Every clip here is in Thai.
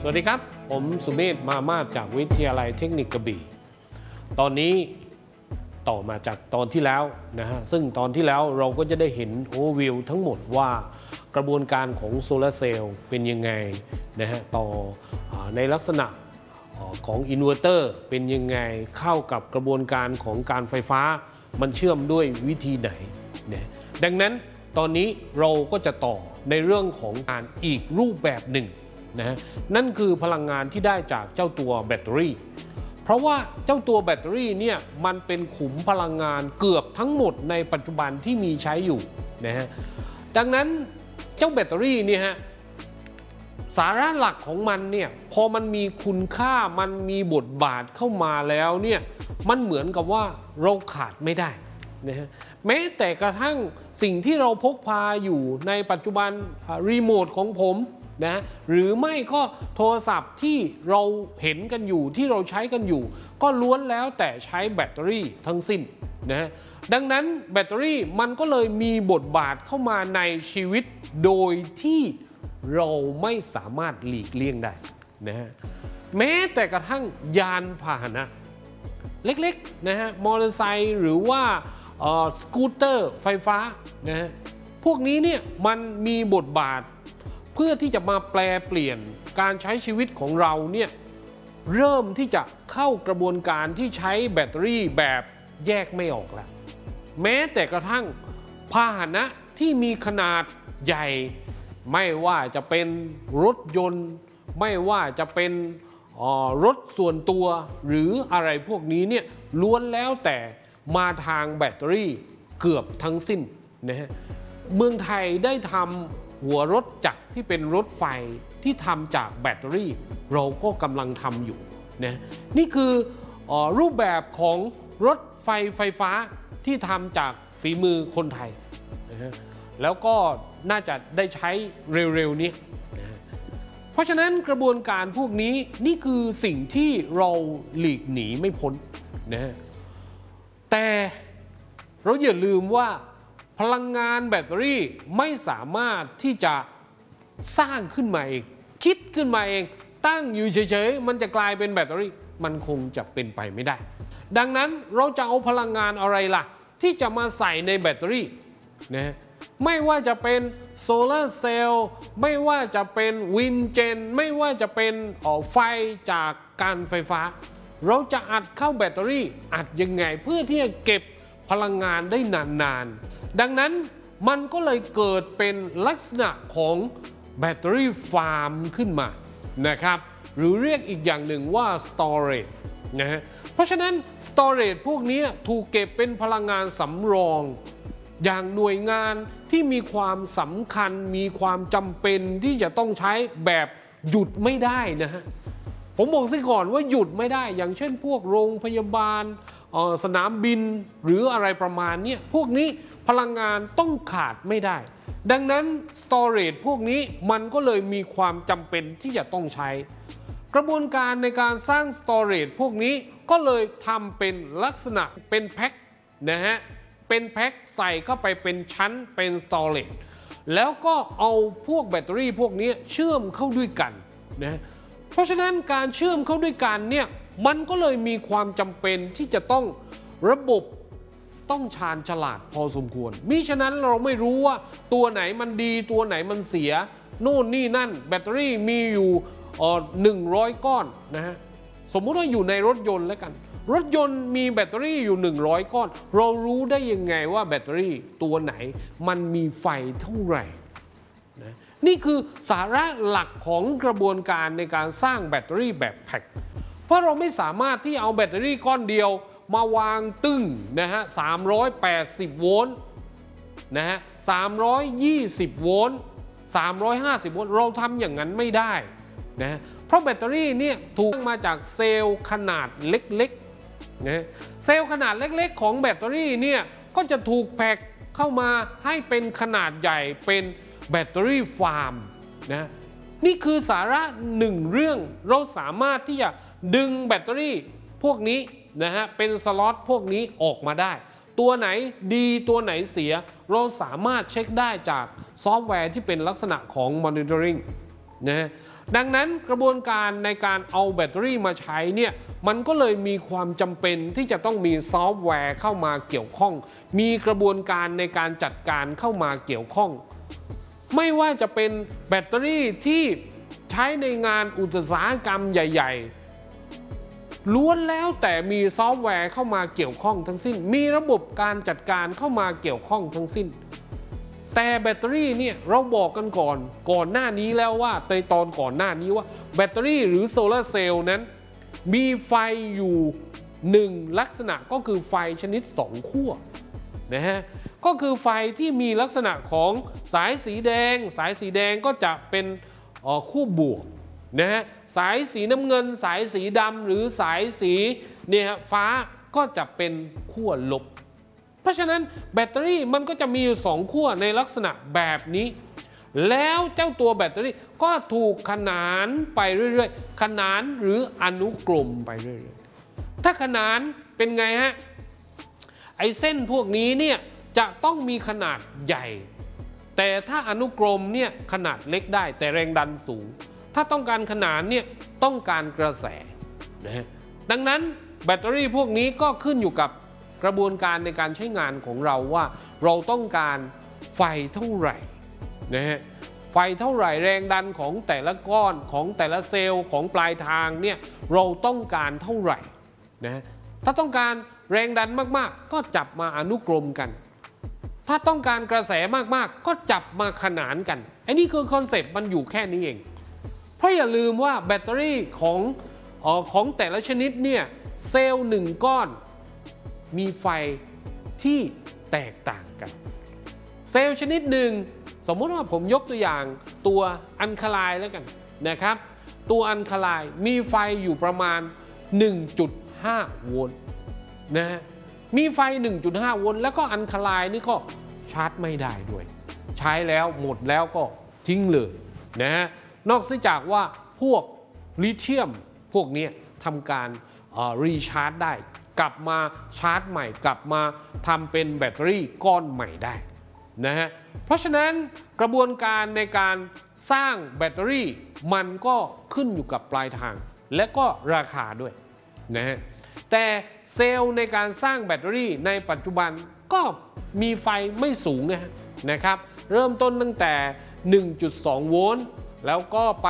สวัสดีครับผมสุเมธมามาจากวิทยาลัยเทคนิคกระบี่ตอนนี้ต่อมาจากตอนที่แล้วนะฮะซึ่งตอนที่แล้วเราก็จะได้เห็นโอเวอร์วิวทั้งหมดว่ากระบวนการของโซลาร์เซลล์เป็นยังไงนะฮะต่อในลักษณะของอินเวอร์เตอร์เป็นยังไงเข้ากับกระบวนการของการไฟฟ้ามันเชื่อมด้วยวิธีไหนนะดังนั้นตอนนี้เราก็จะต่อในเรื่องของการอีกรูปแบบหนึ่งนะนั่นคือพลังงานที่ได้จากเจ้าตัวแบตเตอรี่เพราะว่าเจ้าตัวแบตเตอรี่เนี่ยมันเป็นขุมพลังงานเกือบทั้งหมดในปัจจุบันที่มีใช้อยู่นะฮะดังนั้นเจ้าแบตเตอรี่เนี่ยฮะสาระหลักของมันเนี่ยพอมันมีคุณค่ามันมีบทบาทเข้ามาแล้วเนี่ยมันเหมือนกับว่าเราขาดไม่ได้นะฮะแม้แต่กระทั่งสิ่งที่เราพกพาอยู่ในปัจจุบันรีโมทของผมนะหรือไม่ก็โทรศัพท์ที่เราเห็นกันอยู่ที่เราใช้กันอยู่ก็ล้วนแล้วแต่ใช้แบตเตอรี่ทั้งสิ้นนะดังนั้นแบตเตอรี่มันก็เลยมีบทบาทเข้ามาในชีวิตโดยที่เราไม่สามารถหลีกเลี่ยงได้นะฮะแม้แต่กระทั่งยานพาหนะเล็กๆนะฮะมอเตอร์ไซค์หรือว่าสกูตเตอร์ไฟฟ้านะฮะพวกนี้เนี่ยมันมีบทบาทเพื่อที่จะมาแปลเปลี่ยนการใช้ชีวิตของเราเนี่ยเริ่มที่จะเข้ากระบวนการที่ใช้แบตเตอรี่แบบแยกไม่ออกแล้วแม้แต่กระทั่งพาหนะที่มีขนาดใหญ่ไม่ว่าจะเป็นรถยนต์ไม่ว่าจะเป็นรถส่วนตัวหรืออะไรพวกนี้เนี่ยล้วนแล้วแต่มาทางแบตเตอรี่เกือบทั้งสิ้นนะฮะเมืองไทยได้ทำหัวรถจักรที่เป็นรถไฟที่ทำจากแบตเตอรี่เราก็กำลังทำอยู่นะนี่คือรูปแบบของรถไฟฟ้าที่ทำจากฝีมือคนไทยนะฮะแล้วก็น่าจะได้ใช้เร็วๆนี้นะเพราะฉะนั้นกระบวนการพวกนี้นี่คือสิ่งที่เราหลีกหนีไม่พ้นนะแต่เราอย่าลืมว่าพลังงานแบตเตอรี่ไม่สามารถที่จะสร้างขึ้นมาเองคิดขึ้นมาเองตั้งอยู่เฉยๆมันจะกลายเป็นแบตเตอรี่มันคงจะเป็นไปไม่ได้ดังนั้นเราจะเอาพลังงานอะไรล่ะที่จะมาใส่ในแบตเตอรี่นะไม่ว่าจะเป็นโซลาร์เซลล์ไม่ว่าจะเป็นวินเจนไม่ว่าจะเป็นไฟจากการไฟฟ้าเราจะอัดเข้าแบตเตอรี่อัดยังไงเพื่อที่จะเก็บพลังงานได้นานๆดังนั้นมันก็เลยเกิดเป็นลักษณะของแบตเตอรี่ฟาร์มขึ้นมานะครับหรือเรียกอีกอย่างหนึ่งว่า storage นะฮะเพราะฉะนั้น storage พวกนี้ถูกเก็บเป็นพลังงานสำรองอย่างหน่วยงานที่มีความสำคัญมีความจำเป็นที่จะต้องใช้แบบหยุดไม่ได้นะฮะผมบอกซะก่อนว่าหยุดไม่ได้อย่างเช่นพวกโรงพยาบาลสนามบินหรืออะไรประมาณนี้พวกนี้พลังงานต้องขาดไม่ได้ดังนั้น storage พวกนี้มันก็เลยมีความจำเป็นที่จะต้องใช้กระบวนการในการสร้าง storage พวกนี้ก็เลยทำเป็นลักษณะเป็นแพ็คนะฮะเป็นแพ็คใส่เข้าไปเป็นชั้นเป็น storage แล้วก็เอาพวกแบตเตอรี่พวกนี้เชื่อมเข้าด้วยกันนะเพราะฉะนั้นการเชื่อมเข้าด้วยกันเนี่ยมันก็เลยมีความจำเป็นที่จะต้องระบบต้องชาญฉลาดพอสมควรมิฉะนั้นเราไม่รู้ว่าตัวไหนมันดีตัวไหนมันเสียโน่นนี่นั่นแบตเตอรี่มีอยู่100 ก้อนนะฮะสมมุติว่าอยู่ในรถยนต์แล้วกันรถยนต์มีแบตเตอรี่อยู่100 ก้อนเรารู้ได้ยังไงว่าแบตเตอรี่ตัวไหนมันมีไฟเท่าไหร่นะนี่คือสาระหลักของกระบวนการในการสร้างแบตเตอรี่แบบแพ็คเพราะเราไม่สามารถที่เอาแบตเตอรี่ก้อนเดียวมาวางตึ้งนะฮะ380 โวลต์นะฮะ320 โวลต์350 โวลต์เราทำอย่างนั้นไม่ได้นะเพราะแบตเตอรี่เนี่ยถูกมาจากเซลล์ขนาดเล็กๆนะเซลล์ขนาดเล็กๆของแบตเตอรี่เนี่ยก็จะถูกแพ็คเข้ามาให้เป็นขนาดใหญ่เป็นแบตเตอรี่ฟาร์มนะนี่คือสาระหนึ่งเรื่องเราสามารถที่จะดึงแบตเตอรี่พวกนี้นะฮะเป็นสล็อตพวกนี้ออกมาได้ตัวไหนดีตัวไหนเสียเราสามารถเช็คได้จากซอฟต์แวร์ที่เป็นลักษณะของ monitoring นะฮะดังนั้นกระบวนการในการเอาแบตเตอรี่มาใช้เนี่ยมันก็เลยมีความจำเป็นที่จะต้องมีซอฟต์แวร์เข้ามาเกี่ยวข้องมีกระบวนการในการจัดการเข้ามาเกี่ยวข้องไม่ว่าจะเป็นแบตเตอรี่ที่ใช้ในงานอุตสาหกรรมใหญ่ๆล้วนแล้วแต่มีซอฟต์แวร์เข้ามาเกี่ยวข้องทั้งสิ้นมีระบบการจัดการเข้ามาเกี่ยวข้องทั้งสิ้นแต่แบตเตอรี่เนี่ยเราบอกกันก่อนหน้านี้แล้วว่าในตอนก่อนหน้านี้ว่าแบตเตอรี่หรือโซลาร์เซลล์นั้นมีไฟอยู่1ลักษณะก็คือไฟชนิด2ขั้วนะฮะก็คือไฟที่มีลักษณะของสายสีแดงก็จะเป็นขั้วบวกนะฮะสายสีน้ำเงินสายสีดำหรือสายสีเนี่ยฟ้าก็จะเป็นขั้วลบเพราะฉะนั้นแบตเตอรี่มันก็จะมีอยู่2ขั้วในลักษณะแบบนี้แล้วเจ้าตัวแบตเตอรี่ก็ถูกขนานไปเรื่อยๆขนานหรืออนุกรมไปเรื่อยๆถ้าขนานเป็นไงฮะไอ้เส้นพวกนี้เนี่ยจะต้องมีขนาดใหญ่แต่ถ้าอนุกรมเนี่ยขนาดเล็กได้แต่แรงดันสูงถ้าต้องการขนานเนี่ยต้องการกระแสนะฮะดังนั้นแบตเตอรี่พวกนี้ก็ขึ้นอยู่กับกระบวนการในการใช้งานของเราว่าเราต้องการไฟเท่าไหร่นะฮะไฟเท่าไหร่แรงดันของแต่ละก้อนของแต่ละเซลล์ของปลายทางเนี่ยเราต้องการเท่าไหร่นะถ้าต้องการแรงดันมากๆก็จับมาอนุกรมกันถ้าต้องการกระแสมากๆก็จับมาขนานกันไอ้นี่คือคอนเซปต์มันอยู่แค่นี้เองเพราะอย่าลืมว่าแบตเตอรี่ของแต่ละชนิดเนี่ยเซลล์1ก้อนมีไฟที่แตกต่างกันเซลล์ชนิดหนึ่งสมมติว่าผมยกตัวอย่างตัวอัลคาไลน์แล้วกันนะครับตัวอัลคาไลน์มีไฟอยู่ประมาณ 1.5 โวลต์นะฮะมีไฟ 1.5 โวลต์แล้วก็อัลคาไลน์นี่ก็ชาร์จไม่ได้ด้วยใช้แล้วหมดแล้วก็ทิ้งเลยนะฮะนอกจากว่าพวกลิเธียมพวกนี้ทำการรีชาร์จได้กลับมาชาร์จใหม่กลับมาทำเป็นแบตเตอรี่ก้อนใหม่ได้นะฮะเพราะฉะนั้นกระบวนการในการสร้างแบตเตอรี่มันก็ขึ้นอยู่กับปลายทางและก็ราคาด้วยนะฮะแต่เซลล์ในการสร้างแบตเตอรี่ในปัจจุบันก็มีไฟไม่สูงนะครับเริ่มต้นตั้งแต่ 1.2 โวลต์แล้วก็ไป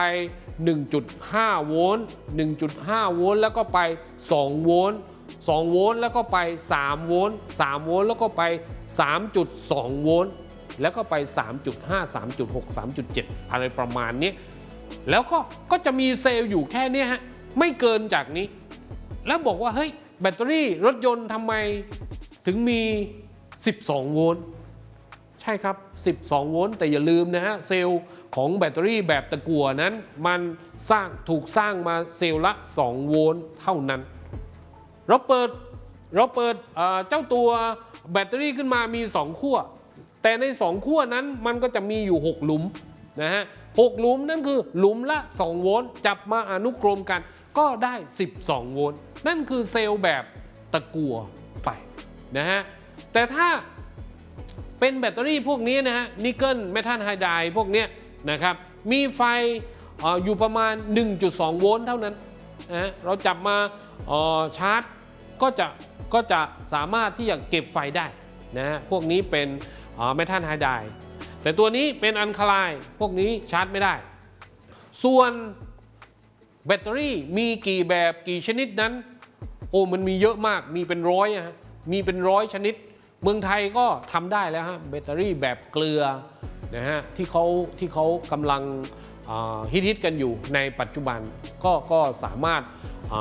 1.5 โวลต์ 1.5 โวลต์แล้วก็ไป 2 โวลต์ 2 โวลต์แล้วก็ไป 3 โวลต์ 3 โวลต์แล้วก็ไป 3.2 โวลต์แล้วก็ไป 3.5 3.6 3.7 อะไรประมาณนี้แล้วก็จะมีเซลล์อยู่แค่นี้ฮะไม่เกินจากนี้แล้วบอกว่าเฮ้ยแบตเตอรี่รถยนต์ทำไมถึงมี 12 โวลต์ใช่ครับ 12 โวลต์แต่อย่าลืมนะฮะเซลล์ของแบตเตอรี่แบบตะกั่วนั้นมันถูกสร้างมาเซลล์ละ 2 โวลต์เท่านั้นเราเปิดเจ้าตัวแบตเตอรี่ขึ้นมามี2ขั้วแต่ใน2ขั้วนั้นมันก็จะมีอยู่6หลุมนะฮะ6หลุมนั่นคือหลุมละ2โวลต์จับมาอนุกรมกันก็ได้12โวลต์นั่นคือเซลล์แบบตะกั่วไปนะฮะแต่ถ้าเป็นแบตเตอรี่พวกนี้นะฮะนิกเกิลเมทัลไฮไดร์พวกนี้นะครับมีไฟอยู่ประมาณ 1.2 โวลต์เท่านั้นนะเราจับมาชาร์จก็จะสามารถที่จะเก็บไฟได้นะฮะพวกนี้เป็นเมทัลไฮไดร์แต่ตัวนี้เป็นอัลคาไลน์พวกนี้ชาร์จไม่ได้ส่วนแบตเตอรี่มีกี่แบบกี่ชนิดนั้นโอ้มันมีเยอะมากมีเป็นร้อยฮะมีเป็น100ชนิดเมืองไทยก็ทำได้แล้วฮะแบตเตอรี่แบบเกลือนะฮะที่เขากำลังฮิตกันอยู่ในปัจจุบันก็สามารถ